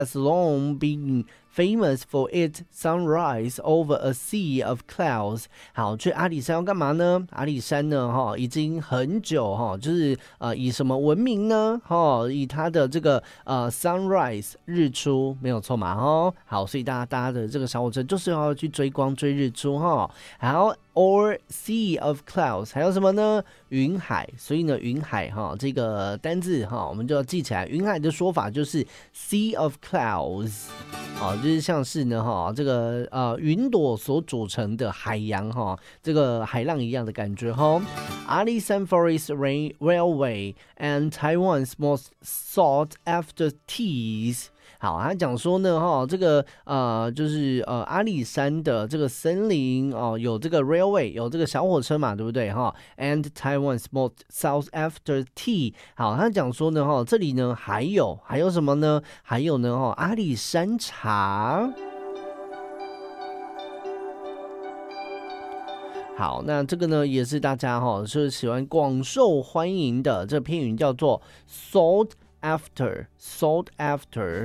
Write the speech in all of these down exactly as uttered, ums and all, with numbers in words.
has long been famous for its sunrise over a sea of clouds。 好，去阿里山要干嘛呢？阿里山呢，哈，已经很久哈，就是呃以什么闻名呢？哈，以它的这个呃 sunrise 日出，没有错嘛，哈。好，所以大家大家的这个小火车就是要去追光追日出哈。好 ，or sea of clouds 还有什么呢？云海。所以呢，云海哈这个单字哈，我们就要记起来。云海的说法就是 sea of clouds。好，就是像是呢哈，这个呃云朵所组成的海洋哈，这个海浪一样的感觉哈。Alishan Forest Railway and Taiwan's most sought after teas。好，他讲说呢，哈，这个呃，就是呃，阿里山的这个森林哦，有这个 railway， 有这个小火车嘛，对不对哈 ？And Taiwan's most sought after tea。好，他讲说呢，哈，这里呢还有还有什么呢？还有呢，哈，阿里山茶。好，那这个呢也是大家哈是喜欢广受欢迎的，这个片语叫做 sought after sought after。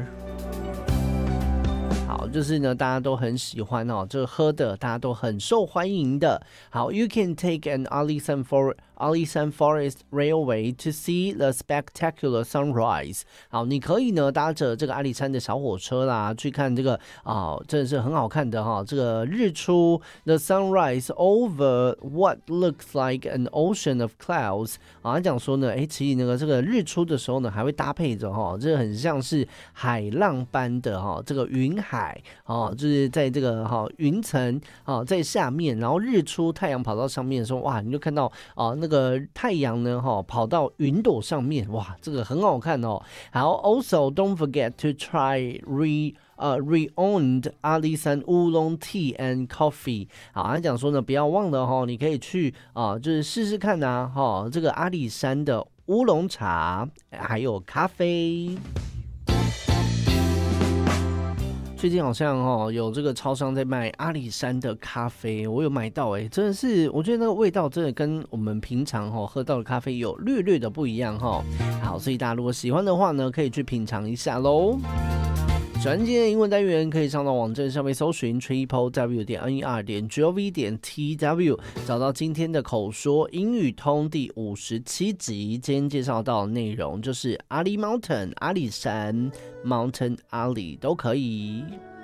好，就是呢大家都很喜欢哦，这个喝的大家都很受欢迎的。好 ，You can take an Alishan for Alishan Forest Railway to see the spectacular sunrise。 好，你可以呢搭着这个阿里山的小火车啦，去看这个啊、哦，真的是很好看的哈、哦，这个日出 ，the sunrise over what looks like an ocean of clouds。啊，他讲说呢，哎，其实那个这个日出的时候呢，还会搭配着哈、哦，这很像是海浪般的哈、哦，这个云海哦，就是在这个哈、哦、云层哦在下面，然后日出太阳跑到上面的时候，哇，你就看到哦。那个太阳呢，哈，跑到云朵上面，哇，这个很好看哦。好 ，Also don't forget to try re 呃 re-owned Alishan Oolong Tea and Coffee。好，他讲说呢，不要忘了哈，你可以去啊、呃，就是试试看呐，哈，这个阿里山的乌龙茶还有咖啡。最近好像哦有这个超商在卖阿里山的咖啡，我有买到哎、欸，真的是我觉得那个味道真的跟我们平常哦喝到的咖啡有略略的不一样哈。好，所以大家如果喜欢的话呢，可以去品尝一下喽。喜欢今天的英文单元，可以上到网站上面搜寻 triple w 点 n e r 点 gov 点 t w， 找到今天的口说英语通第五十七集。今天介绍到的内容就是阿里 Mountain 阿里山 Mountain 阿里都可以。